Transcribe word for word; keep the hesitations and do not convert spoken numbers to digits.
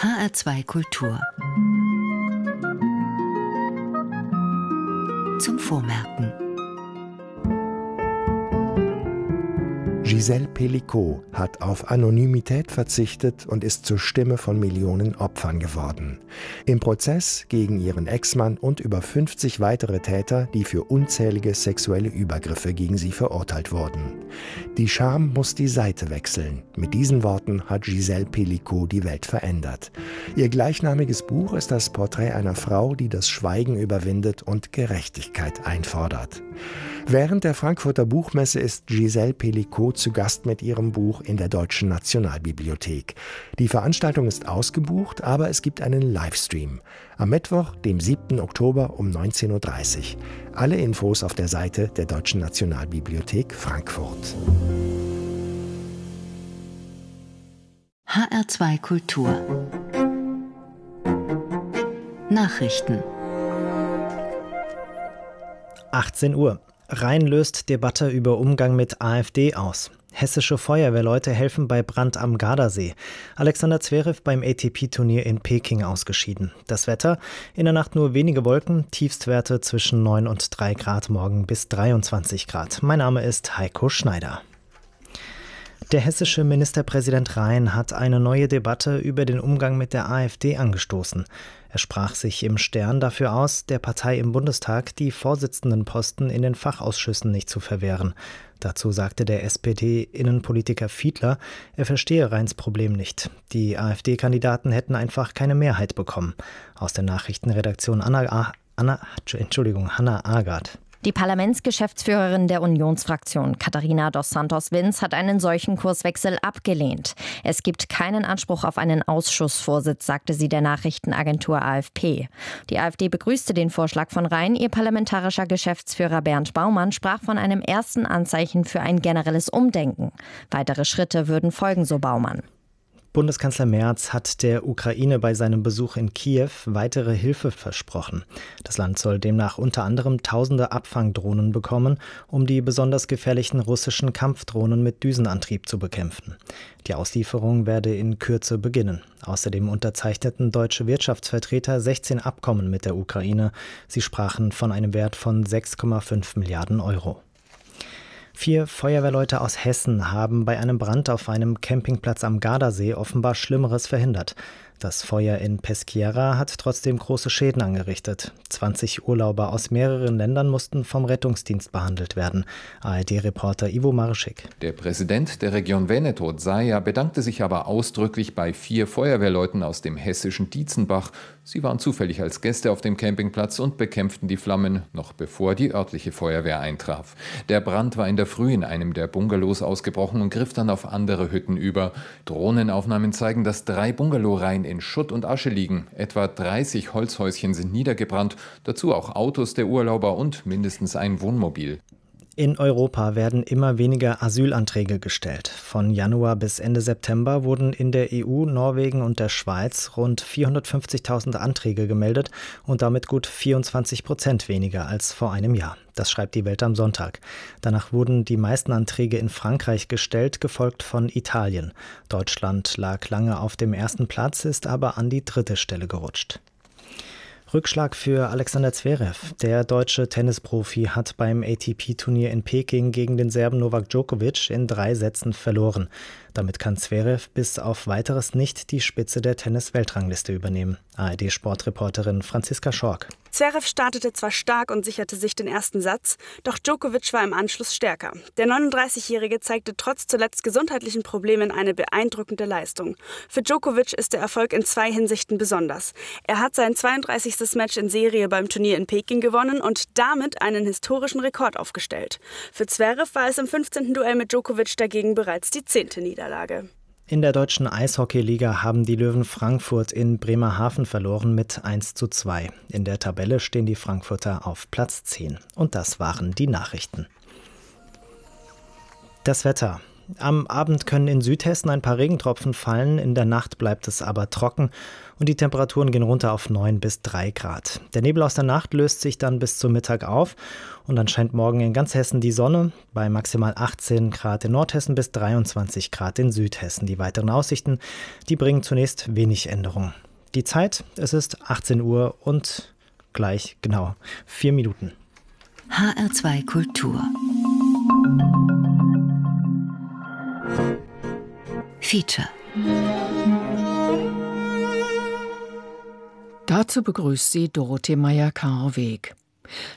H R zwei Kultur. Zum Vormerken. Gisèle Pelicot hat auf Anonymität verzichtet und ist zur Stimme von Millionen Opfern geworden. Im Prozess gegen ihren Ex-Mann und über fünfzig weitere Täter, die für unzählige sexuelle Übergriffe gegen sie verurteilt wurden. Die Scham muss die Seite wechseln. Mit diesen Worten hat Gisèle Pelicot die Welt verändert. Ihr gleichnamiges Buch ist das Porträt einer Frau, die das Schweigen überwindet und Gerechtigkeit einfordert. Während der Frankfurter Buchmesse ist Gisèle Pelicot zu Gast mit ihrem Buch in der Deutschen Nationalbibliothek. Die Veranstaltung ist ausgebucht, aber es gibt einen Livestream. Am Mittwoch, dem siebten Oktober um neunzehn Uhr dreißig. Alle Infos auf der Seite der Deutschen Nationalbibliothek Frankfurt. H R zwei Kultur. Nachrichten. achtzehn Uhr. Rhein löst Debatte über Umgang mit AfD aus. Hessische Feuerwehrleute helfen bei Brand am Gardasee. Alexander Zverev beim A T P-Turnier in Peking ausgeschieden. Das Wetter: in der Nacht nur wenige Wolken, Tiefstwerte zwischen neun und drei Grad, morgen bis dreiundzwanzig Grad. Mein Name ist Heiko Schneider. Der hessische Ministerpräsident Rhein hat eine neue Debatte über den Umgang mit der AfD angestoßen. Er sprach sich im Stern dafür aus, der Partei im Bundestag die Vorsitzendenposten in den Fachausschüssen nicht zu verwehren. Dazu sagte der S P D-Innenpolitiker Fiedler, er verstehe Rheins Problem nicht. Die AfD-Kandidaten hätten einfach keine Mehrheit bekommen. Aus der Nachrichtenredaktion Anna, A- Anna, Entschuldigung, Hannah Agard. Die Parlamentsgeschäftsführerin der Unionsfraktion, Katharina dos Santos-Vins, hat einen solchen Kurswechsel abgelehnt. Es gibt keinen Anspruch auf einen Ausschussvorsitz, sagte sie der Nachrichtenagentur A F P. Die AfD begrüßte den Vorschlag von Rhein. Ihr parlamentarischer Geschäftsführer Bernd Baumann sprach von einem ersten Anzeichen für ein generelles Umdenken. Weitere Schritte würden folgen, so Baumann. Bundeskanzler Merz hat der Ukraine bei seinem Besuch in Kiew weitere Hilfe versprochen. Das Land soll demnach unter anderem tausende Abfangdrohnen bekommen, um die besonders gefährlichen russischen Kampfdrohnen mit Düsenantrieb zu bekämpfen. Die Auslieferung werde in Kürze beginnen. Außerdem unterzeichneten deutsche Wirtschaftsvertreter sechzehn Abkommen mit der Ukraine. Sie sprachen von einem Wert von sechs Komma fünf Milliarden Euro. Vier Feuerwehrleute aus Hessen haben bei einem Brand auf einem Campingplatz am Gardasee offenbar Schlimmeres verhindert. Das Feuer in Peschiera hat trotzdem große Schäden angerichtet. zwanzig Urlauber aus mehreren Ländern mussten vom Rettungsdienst behandelt werden. A R D-Reporter Ivo Marschik. Der Präsident der Region Veneto, Zaia, bedankte sich aber ausdrücklich bei vier Feuerwehrleuten aus dem hessischen Dietzenbach. Sie waren zufällig als Gäste auf dem Campingplatz und bekämpften die Flammen, noch bevor die örtliche Feuerwehr eintraf. Der Brand war in der Früh in einem der Bungalows ausgebrochen und griff dann auf andere Hütten über. Drohnenaufnahmen zeigen, dass drei Bungalowreihen in Schutt und Asche liegen. Etwa dreißig Holzhäuschen sind niedergebrannt, dazu auch Autos der Urlauber und mindestens ein Wohnmobil. In Europa werden immer weniger Asylanträge gestellt. Von Januar bis Ende September wurden in der E U, Norwegen und der Schweiz rund vierhundertfünfzigtausend Anträge gemeldet und damit gut vierundzwanzig Prozent weniger als vor einem Jahr. Das schreibt die Welt am Sonntag. Danach wurden die meisten Anträge in Frankreich gestellt, gefolgt von Italien. Deutschland lag lange auf dem ersten Platz, ist aber an die dritte Stelle gerutscht. Rückschlag für Alexander Zverev. Der deutsche Tennisprofi hat beim A T P-Turnier in Peking gegen den Serben Novak Djokovic in drei Sätzen verloren. Damit kann Zverev bis auf Weiteres nicht die Spitze der Tennis-Weltrangliste übernehmen. A R D-Sportreporterin Franziska Schork. Zverev startete zwar stark und sicherte sich den ersten Satz, doch Djokovic war im Anschluss stärker. Der neununddreißigjährige zeigte trotz zuletzt gesundheitlichen Problemen eine beeindruckende Leistung. Für Djokovic ist der Erfolg in zwei Hinsichten besonders. Er hat sein zweiunddreißigstes Match in Serie beim Turnier in Peking gewonnen und damit einen historischen Rekord aufgestellt. Für Zverev war es im fünfzehnten Duell mit Djokovic dagegen bereits die zehnte Niederlage. In der deutschen Eishockeyliga haben die Löwen Frankfurt in Bremerhaven verloren mit eins zu zwei. In der Tabelle stehen die Frankfurter auf Platz zehn. Und das waren die Nachrichten. Das Wetter. Am Abend können in Südhessen ein paar Regentropfen fallen, in der Nacht bleibt es aber trocken und die Temperaturen gehen runter auf neun bis drei Grad. Der Nebel aus der Nacht löst sich dann bis zum Mittag auf und dann scheint morgen in ganz Hessen die Sonne, bei maximal achtzehn Grad in Nordhessen bis dreiundzwanzig Grad in Südhessen. Die weiteren Aussichten, die bringen zunächst wenig Änderung. Die Zeit, es ist achtzehn Uhr und gleich genau vier Minuten. H R zwei Kultur. Feature. Dazu begrüßt sie Dorothee Meyer-Karweg.